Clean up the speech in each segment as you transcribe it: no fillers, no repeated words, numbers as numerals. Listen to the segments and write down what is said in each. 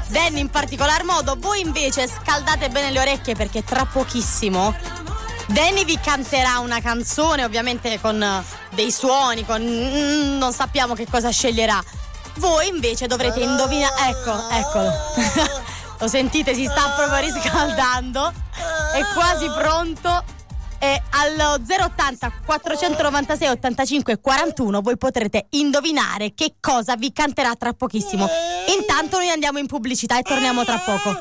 Danny in particolar modo. Voi invece scaldate bene le orecchie, perché tra pochissimo Danny vi canterà una canzone, ovviamente con dei suoni, non sappiamo che cosa sceglierà. Voi invece dovrete indovinare. Eccolo. Lo sentite, si sta proprio riscaldando, è quasi pronto. E allo 080 496 85 41 voi potrete indovinare che cosa vi canterà tra pochissimo. Intanto noi andiamo in pubblicità e torniamo tra poco.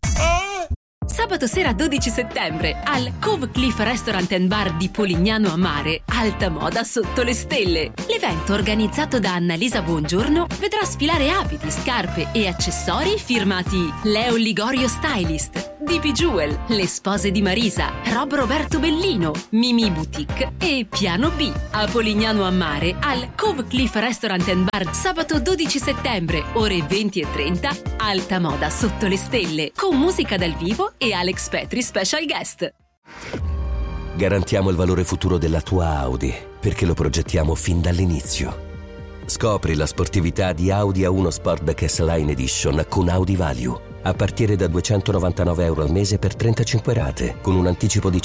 Sabato sera 12 settembre al Cove Cliff Restaurant and Bar di Polignano a Mare, alta moda sotto le stelle. L'evento, organizzato da Annalisa Buongiorno, vedrà sfilare abiti, scarpe e accessori firmati Leo Ligorio Stylist, DP Jewel, Le Spose di Marisa, Rob Roberto Bellino, Mimi Boutique e Piano B. A Polignano a Mare al Cove Cliff Restaurant and Bar, sabato 12 settembre, ore 20:30, alta moda sotto le stelle, con musica dal vivo e Alex Petri special guest. Garantiamo il valore futuro della tua Audi, perché lo progettiamo fin dall'inizio. Scopri la sportività di Audi A1 Sportback S-Line Edition con Audi Value, a partire da €299 al mese per 35 rate, con un anticipo di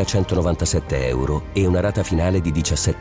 €5.197 e una rata finale di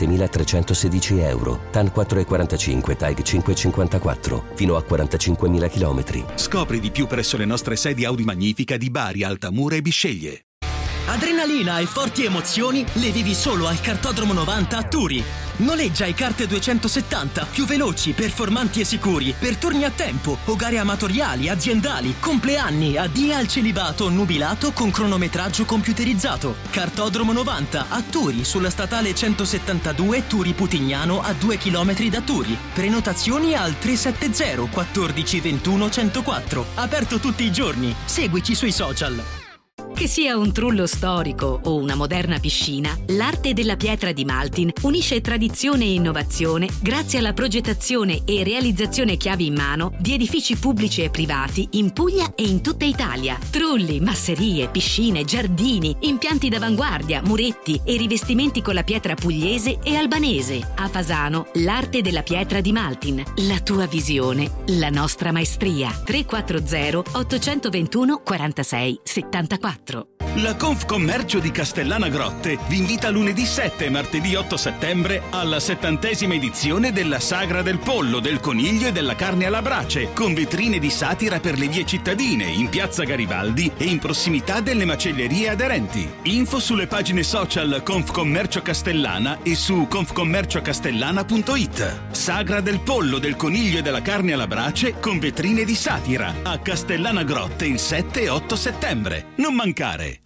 €17.316. TAN 4,45, TAG 5,54, fino a 45.000 chilometri. Scopri di più presso le nostre sedi Audi Magnifica di Bari, Altamura e Bisceglie. Adrenalina e forti emozioni le vivi solo al Kartodromo 90 a Turi. Noleggia i kart 270 più veloci, performanti e sicuri per turni a tempo o gare amatoriali, aziendali, compleanni, addii al celibato nubilato con cronometraggio computerizzato. Kartodromo 90 a Turi, sulla statale 172 Turi Putignano, a 2 km da Turi. Prenotazioni al 370 14 21 104. Aperto tutti i giorni. Seguici sui social. Che sia un trullo storico o una moderna piscina, l'arte della pietra di Maltin unisce tradizione e innovazione grazie alla progettazione e realizzazione chiavi in mano di edifici pubblici e privati in Puglia e in tutta Italia. Trulli, masserie, piscine, giardini, impianti d'avanguardia, muretti e rivestimenti con la pietra pugliese e albanese. A Fasano, l'arte della pietra di Maltin. La tua visione, la nostra maestria. 340 821 46 74. La Confcommercio di Castellana Grotte vi invita lunedì 7 e martedì 8 settembre alla 70ª edizione della Sagra del Pollo, del Coniglio e della Carne alla Brace, con vetrine di satira per le vie cittadine in piazza Garibaldi e in prossimità delle macellerie aderenti. Info sulle pagine social Confcommercio Castellana e su confcommerciocastellana.it. Sagra del Pollo, del Coniglio e della Carne alla Brace con vetrine di satira a Castellana Grotte il 7 e 8 settembre. Non mancare!